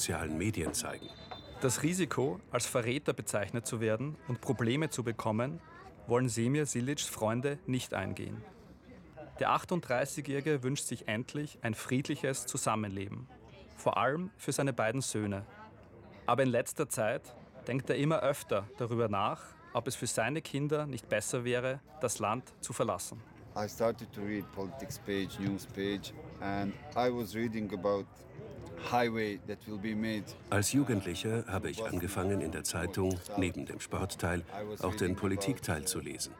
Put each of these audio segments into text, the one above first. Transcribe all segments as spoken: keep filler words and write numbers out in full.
sozialen Medien zeigen. Das Risiko, als Verräter bezeichnet zu werden und Probleme zu bekommen, wollen Semir Silics Freunde nicht eingehen. Der achtunddreißigjährige wünscht sich endlich ein friedliches Zusammenleben, vor allem für seine beiden Söhne. Aber in letzter Zeit denkt er immer öfter darüber nach, ob es für seine Kinder nicht besser wäre, das Land zu verlassen. I started to read politics page, news page, and I was reading about highway that will be made. Als Jugendlicher habe ich angefangen, in der Zeitung, neben dem Sportteil, auch den Politikteil zu lesen.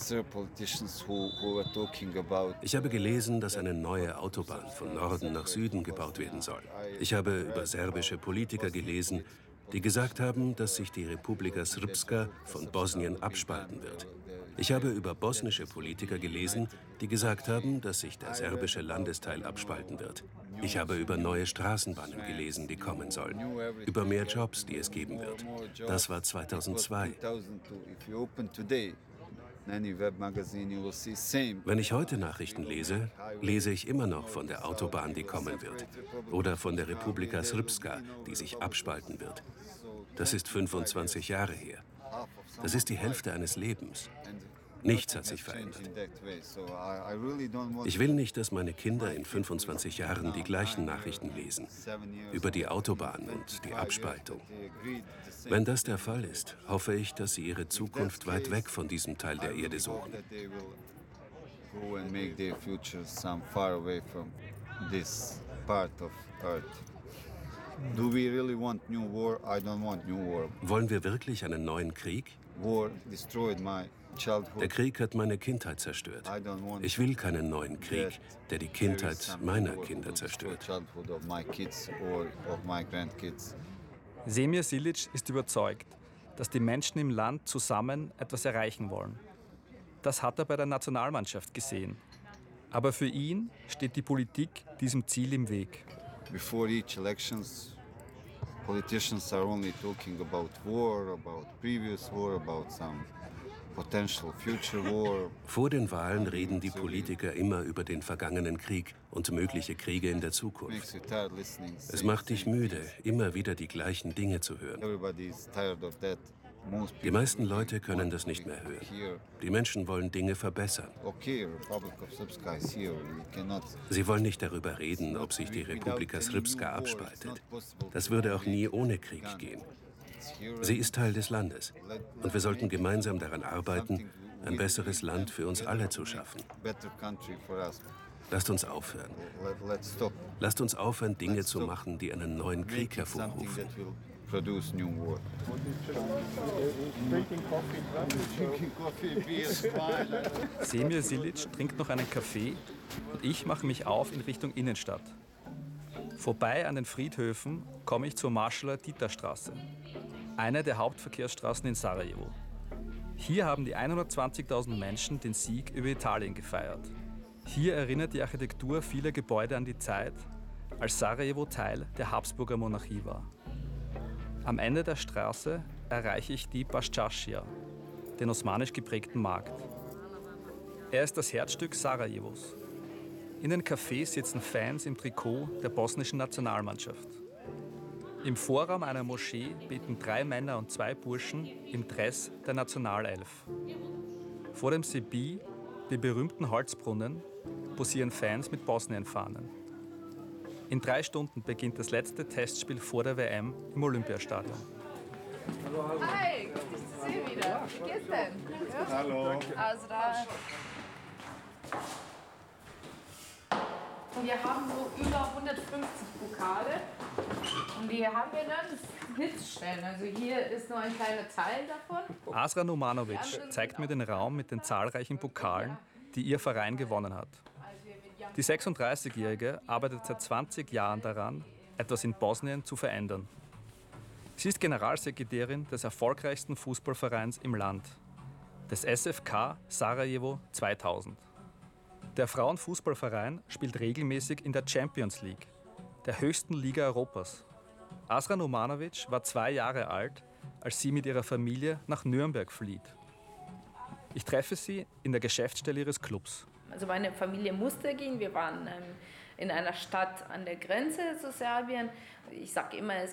Ich habe gelesen, dass eine neue Autobahn von Norden nach Süden gebaut werden soll. Ich habe über serbische Politiker gelesen, die gesagt haben, dass sich die Republika Srpska von Bosnien abspalten wird. Ich habe über bosnische Politiker gelesen, die gesagt haben, dass sich der serbische Landesteil abspalten wird. Ich habe über neue Straßenbahnen gelesen, die kommen sollen. Über mehr Jobs, die es geben wird. Das war zweitausendzwei. Wenn ich heute Nachrichten lese, lese ich immer noch von der Autobahn, die kommen wird. Oder von der Republika Srpska, die sich abspalten wird. Das ist fünfundzwanzig Jahre her. Das ist die Hälfte eines Lebens. Nichts hat sich verändert. Ich will nicht, dass meine Kinder in fünfundzwanzig Jahren die gleichen Nachrichten lesen. Über die Autobahn und die Abspaltung. Wenn das der Fall ist, hoffe ich, dass sie ihre Zukunft weit weg von diesem Teil der Erde suchen. Wollen wir wirklich einen neuen Krieg? Der Krieg hat meine Kindheit zerstört. Ich will keinen neuen Krieg, der die Kindheit meiner Kinder zerstört. Semir Silic ist überzeugt, dass die Menschen im Land zusammen etwas erreichen wollen. Das hat er bei der Nationalmannschaft gesehen. Aber für ihn steht die Politik diesem Ziel im Weg. Before each elections, politicians are only talking about war, about previous war, about some potential future war. Vor den Wahlen reden die Politiker immer über den vergangenen Krieg und mögliche Kriege in der Zukunft. Es macht dich müde, immer wieder die gleichen Dinge zu hören. Die meisten Leute können das nicht mehr hören. Die Menschen wollen Dinge verbessern. Sie wollen nicht darüber reden, ob sich die Republika Srpska abspaltet. Das würde auch nie ohne Krieg gehen. Sie ist Teil des Landes. Und wir sollten gemeinsam daran arbeiten, ein besseres Land für uns alle zu schaffen. Lasst uns aufhören. Lasst uns aufhören, Dinge zu machen, die einen neuen Krieg hervorrufen. Semir Silic trinkt noch einen Kaffee und ich mache mich auf in Richtung Innenstadt. Vorbei an den Friedhöfen komme ich zur Marschala-Dieter-Straße, eine der Hauptverkehrsstraßen in Sarajevo. Hier haben die hundertzwanzigtausend Menschen den Sieg über Italien gefeiert. Hier erinnert die Architektur vieler Gebäude an die Zeit, als Sarajevo Teil der Habsburger Monarchie war. Am Ende der Straße erreiche ich die Baščašija, den osmanisch geprägten Markt. Er ist das Herzstück Sarajevos. In den Cafés sitzen Fans im Trikot der bosnischen Nationalmannschaft. Im Vorraum einer Moschee beten drei Männer und zwei Burschen im Dress der Nationalelf. Vor dem Sebi, dem berühmten Holzbrunnen, posieren Fans mit Bosnien-Fahnen. In drei Stunden beginnt das letzte Testspiel vor der W M im Olympiastadion. Hi, gut dich zu sehen wieder. Wie geht's denn? Ja? Hallo. Also da. Wir haben so über hundertfünfzig Pokale und die haben wir dann Blitzstellen. Also hier ist nur ein kleiner Teil davon. Asra Numanovic zeigt mir den Raum mit den zahlreichen Pokalen, die ihr Verein gewonnen hat. Die sechsunddreißigjährige arbeitet seit zwanzig Jahren daran, etwas in Bosnien zu verändern. Sie ist Generalsekretärin des erfolgreichsten Fußballvereins im Land, des S F K Sarajevo zweitausend. Der Frauenfußballverein spielt regelmäßig in der Champions League, der höchsten Liga Europas. Asra Numanovic war zwei Jahre alt, als sie mit ihrer Familie nach Nürnberg flieht. Ich treffe sie in der Geschäftsstelle ihres Clubs. Also meine Familie musste gehen. Wir waren ähm, in einer Stadt an der Grenze zu Serbien. Ich sage immer, es